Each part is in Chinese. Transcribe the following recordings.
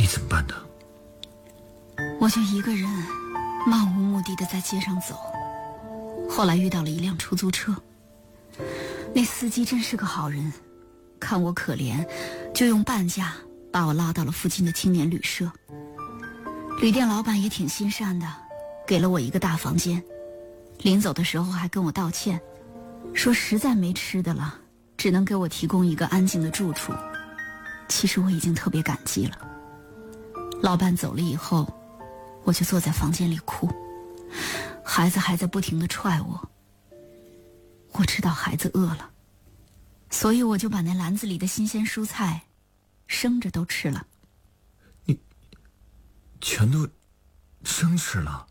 怎么办的？ 我就一个人漫无目的的在街上走，后来遇到了一辆出租车，那司机真是个好人，看我可怜，就用半价把我拉到了附近的青年旅社。旅店老板也挺心善的，给了我一个大房间，临走的时候还跟我道歉，说实在没吃的了，只能给我提供一个安静的住处。其实我已经特别感激了。老板走了以后，我就坐在房间里哭，孩子还在不停地踹我。我知道孩子饿了，所以我就把那篮子里的新鲜蔬菜生着都吃了。 你全都生吃了？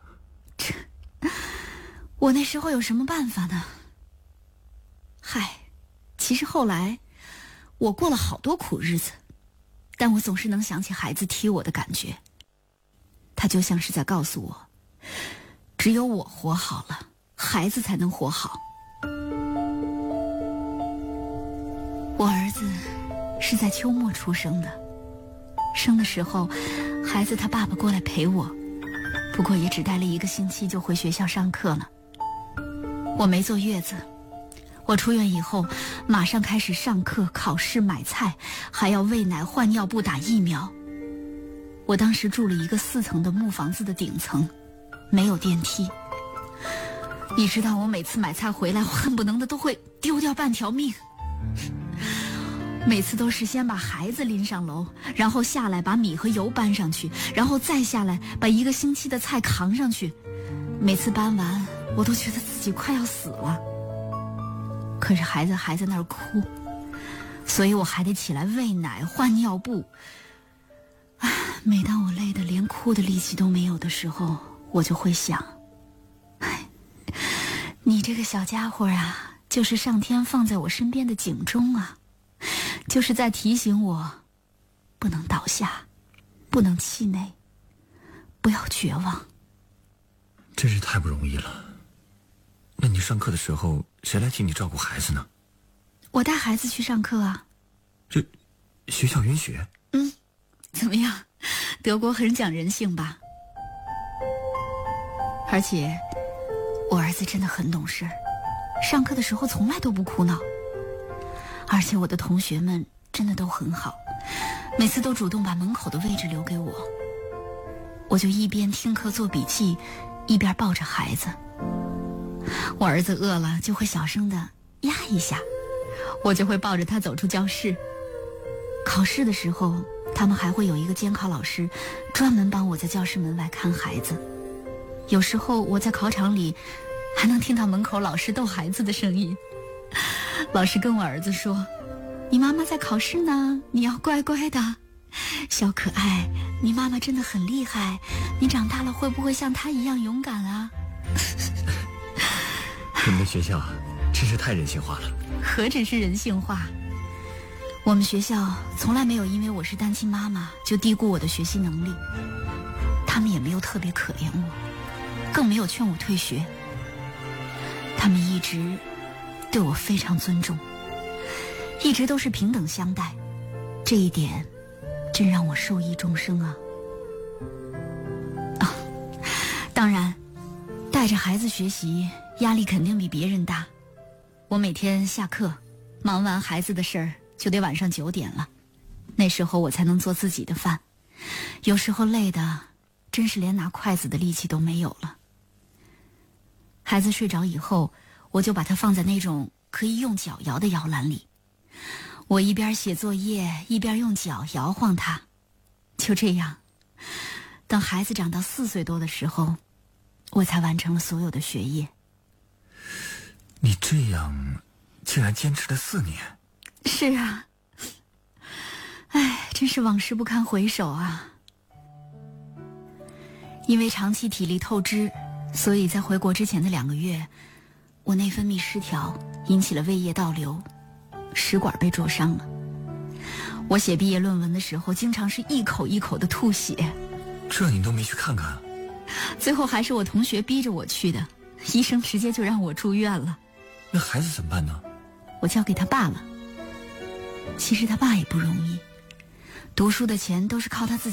我那时候有什么办法呢？嗨，其实后来我过了好多苦日子，但我总是能想起孩子踢我的感觉，他就像是在告诉我，只有我活好了，孩子才能活好。我儿子是在秋末出生的，生的时候孩子他爸爸过来陪我，不过也只待了1个星期就回学校上课了。我没坐月子，我出院以后马上开始上课、考试、买菜，还要喂奶、换尿布、打疫苗。我当时住了一个4层的木房子的顶层，没有电梯。你知道我每次买菜回来，我恨不能的都会丢掉半条命。每次都是先把孩子拎上楼，然后下来把米和油搬上去，然后再下来把1个星期的菜扛上去。每次搬完，我都觉得自己快要死了。可是孩子还在那儿哭，所以我还得起来喂奶、换尿布。每当我累得连哭的力气都没有的时候，我就会想，你这个小家伙啊，就是上天放在我身边的警钟啊，就是在提醒我，不能倒下，不能气馁，不要绝望。 真是太不容易了。那你上课的时候，谁来替你照顾孩子呢？ 我带孩子去上课啊。 这学校允许？ 怎么样？德国很讲人性吧？而且我儿子真的很懂事，上课的时候从来都不哭闹。而且我的同学们真的都很好，每次都主动把门口的位置留给我。我就一边听课做笔记，一边抱着孩子。我儿子饿了就会小声的呀一下，我就会抱着他走出教室。考试的时候，他们还会有一个监考老师专门帮我在教室门外看孩子。有时候我在考场里还能听到门口老师逗孩子的声音。老师跟我儿子说，你妈妈在考试呢，你要乖乖的，小可爱，你妈妈真的很厉害，你长大了会不会像她一样勇敢啊？ 你们的学校真是太人性化了。 何止是人性化，我们学校从来没有因为我是单亲妈妈就低估我的学习能力，他们也没有特别可怜我，更没有劝我退学。他们一直对我非常尊重，一直都是平等相待，这一点真让我受益终生啊！当然，带着孩子学习压力肯定比别人大。我每天下课忙完孩子的事儿就得晚上9点了，那时候我才能做自己的饭，有时候累的真是连拿筷子的力气都没有了。孩子睡着以后，我就把他放在那种可以用脚摇的摇篮里，我一边写作业一边用脚摇晃他。就这样，等孩子长到4岁多的时候，我才完成了所有的学业。 你这样竟然坚持了4年。 是啊，真是往事不堪回首啊。因为长期体力透支，所以在回国之前的2个月，我内分泌失调，引起了胃液倒流，食管被灼伤了。我写毕业论文的时候，经常是一口一口的吐血。 这你都没去看看？ 最后还是我同学逼着我去的，医生直接就让我住院了。 那孩子怎么办呢？ 我交给他爸了。其实他爸也不容易，读书的钱都是靠他自己